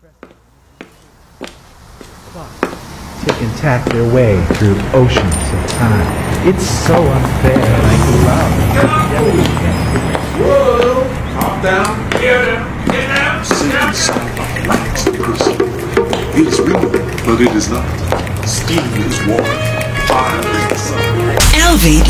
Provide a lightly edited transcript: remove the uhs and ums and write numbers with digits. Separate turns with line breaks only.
Tick and tack their way through oceans of time. It's so unfair, like love.
Whoa! Calm down. Get down.
Satan sound like light because it is real, but it is not. Steam is warm. Fire is the sun.
Elevate